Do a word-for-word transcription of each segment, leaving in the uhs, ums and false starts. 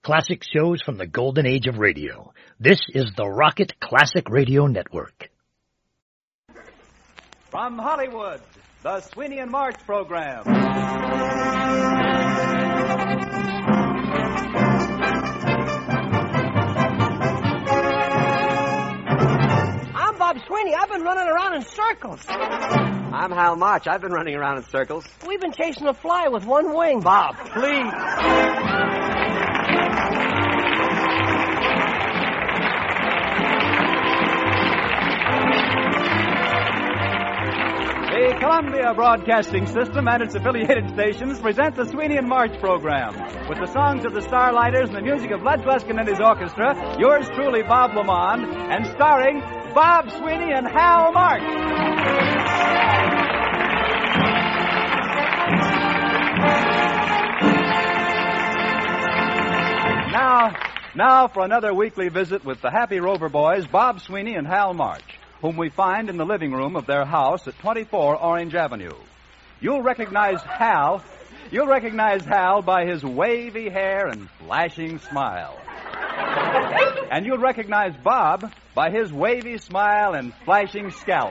Classic shows from the golden age of radio. This is the Rocket Classic Radio Network. From Hollywood, the Sweeney and March program. I'm Bob Sweeney. I've been running around in circles. I'm Hal March. I've been running around in circles. We've been chasing a fly with one wing. Bob, please. The Columbia Broadcasting System and its affiliated stations present the Sweeney and March program. With the songs of the Starlighters and the music of Led Gluskin and his orchestra, yours truly, Bob Lamond, and starring Bob Sweeney and Hal March. Now, now for another weekly visit with the Happy Rover Boys, Bob Sweeney and Hal March, whom we find in the living room of their house at twenty-four Orange Avenue. You'll recognize Hal, you'll recognize Hal by his wavy hair and flashing smile. And you'll recognize Bob by his wavy smile and flashing scalp.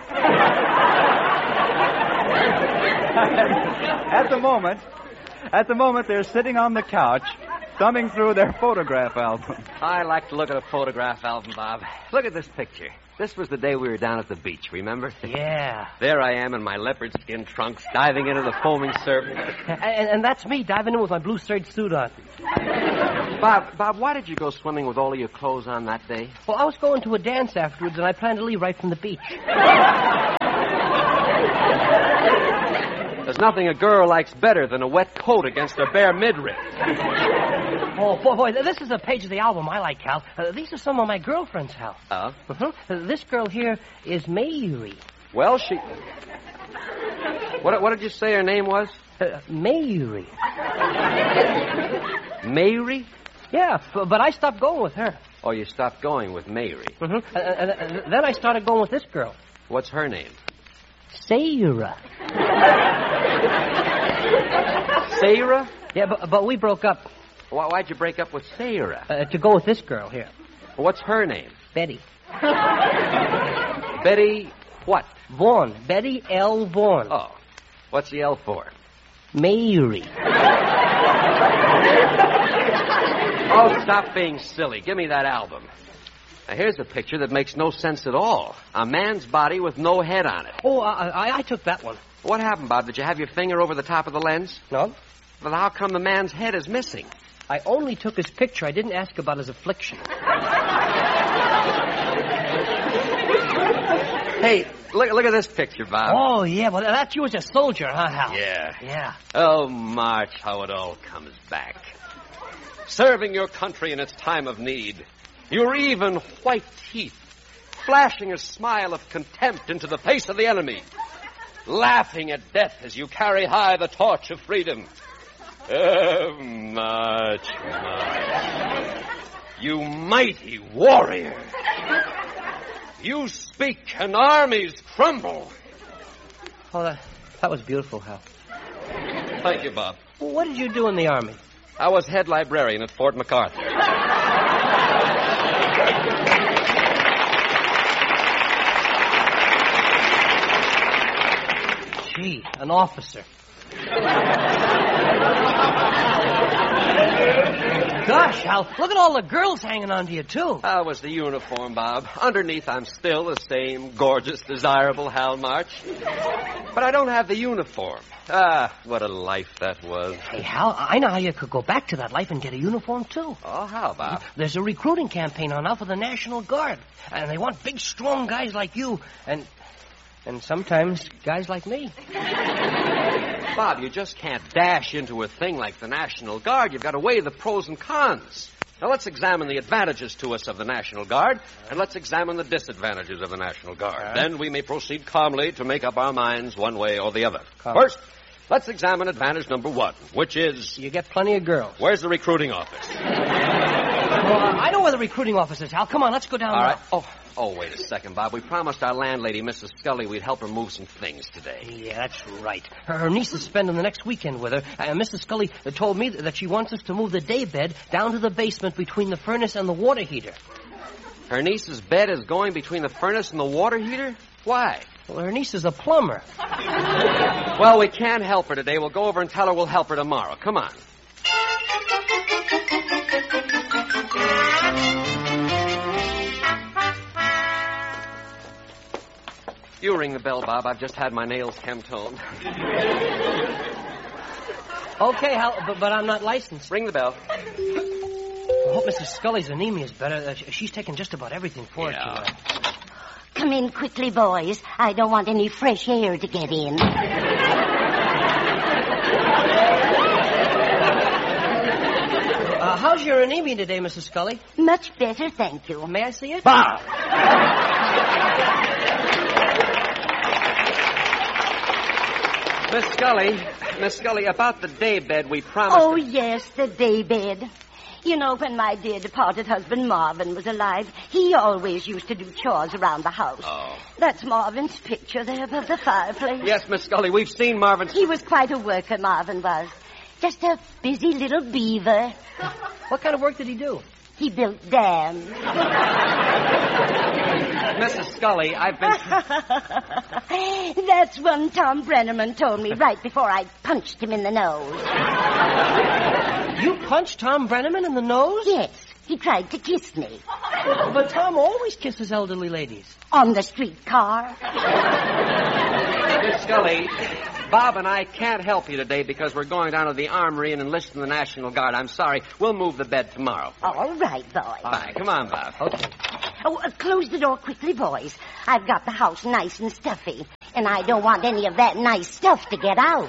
At the moment, at the moment they're sitting on the couch, thumbing through their photograph album. I like to look at a photograph album, Bob. Look at this picture. This was the day we were down at the beach, remember? Yeah. There I am in my leopard skin trunks, diving into the foaming surf. And, and that's me diving in with my blue serge suit on. Bob, Bob, why did you go swimming with all of your clothes on that day? Well, I was going to a dance afterwards, and I planned to leave right from the beach. There's nothing a girl likes better than a wet coat against her bare midriff. Oh, boy, boy, this is a page of the album I like, Hal. Uh, these are some of my girlfriends, Hal. Oh? Uh-huh. Uh, this girl here is Mary. Well, she... What, what did you say her name was? Uh, Mary. Mary? Yeah, but, but I stopped going with her. Oh, you stopped going with Mary. Uh-huh. Uh, uh, uh, then I started going with this girl. What's her name? Sarah. Sarah? Yeah, but, but we broke up. Why, why'd you break up with Sarah? Uh, to go with this girl here. What's her name? Betty. Betty what? Vaughn. Betty L. Vaughn. Oh. What's the L for? Mary. Oh, stop being silly. Give me that album. Now, here's a picture that makes no sense at all. A man's body with no head on it. Oh, I, I, I took that one. What happened, Bob? Did you have your finger over the top of the lens? No. Well, how come the man's head is missing? I only took his picture. I didn't ask about his affliction. Hey, look, look at this picture, Bob. Oh, yeah. Well, that's you as a soldier, huh, Hal? Yeah. Yeah. Oh, March, how it all comes back. Serving your country in its time of need. Your even white teeth, flashing a smile of contempt into the face of the enemy. Laughing at death as you carry high the torch of freedom. Oh, March, March. You mighty warrior. You speak and armies crumble. Oh, that, that was beautiful, Hal. Thank you, Bob. Well, what did you do in the Army? I was head librarian at Fort MacArthur. Gee, an officer. Gosh, Hal, look at all the girls hanging on to you, too. That was the uniform, Bob. Underneath, I'm still the same gorgeous, desirable Hal March. But I don't have the uniform. Ah, what a life that was. Hey, Hal, I know how you could go back to that life and get a uniform, too. Oh, how, Bob? There's a recruiting campaign on now for the National Guard. And they want big, strong guys like you. And... And sometimes guys like me. Bob, you just can't dash into a thing like the National Guard. You've got to weigh the pros and cons. Now, let's examine the advantages to us of the National Guard, and let's examine the disadvantages of the National Guard. Right. Then we may proceed calmly to make up our minds one way or the other. Calm. First, let's examine advantage number one, which is... You get plenty of girls. Where's the recruiting office? Well, I know where the recruiting office is, Hal. Come on, let's go down All there. right. Oh, Oh, wait a second, Bob. We promised our landlady, Missus Scully, we'd help her move some things today. Yeah, that's right. Her, her niece is spending the next weekend with her. Uh, Missus Scully uh, told me that she wants us to move the daybed down to the basement between the furnace and the water heater. Her niece's bed is going between the furnace and the water heater? Why? Well, her niece is a plumber. Well, we can't help her today. We'll go over and tell her we'll help her tomorrow. Come on. You ring the bell, Bob. I've just had my nails chemtoned. Okay, Hal, but, but I'm not licensed. Ring the bell. I hope Missus Scully's anemia is better. Uh, she's taken just about everything for Yeah. it. To, uh... Come in quickly, boys. I don't want any fresh air to get in. Uh, how's your anemia today, Missus Scully? Much better, thank you. May I see it? Bob! Miss Scully, Miss Scully, about the daybed we promised... Oh, to... yes, the daybed. You know, when my dear departed husband Marvin was alive, he always used to do chores around the house. Oh. That's Marvin's picture there above the fireplace. Yes, Miss Scully, we've seen Marvin's... He was quite a worker, Marvin was. Just a busy little beaver. What kind of work did he do? He built dams. Missus Scully, I've been... That's one Tom Brenneman told me right before I punched him in the nose. You punched Tom Brenneman in the nose? Yes, he tried to kiss me. But Tom always kisses elderly ladies. On the streetcar. Miss Scully, Bob and I can't help you today because we're going down to the armory and enlisting the National Guard. I'm sorry. We'll move the bed tomorrow. All right, boys. Bye. Come on, Bob. Okay. Oh, uh, close the door quickly, boys. I've got the house nice and stuffy, and I don't want any of that nice stuff to get out.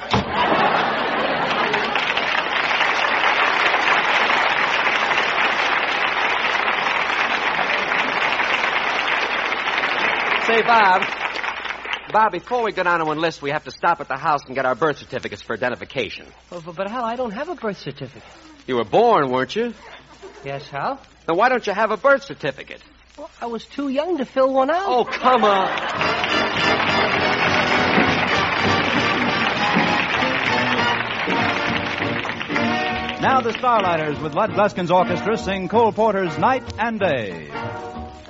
Say, Bob. Bob, before we go down to enlist, we have to stop at the house and get our birth certificates for identification. But, but, but Hal, I don't have a birth certificate. You were born, weren't you? Yes, Hal? Then why don't you have a birth certificate? Well, I was too young to fill one out. Oh, come on. Now the Starlighters with Lud Gluskin's orchestra sing Cole Porter's Night and Day.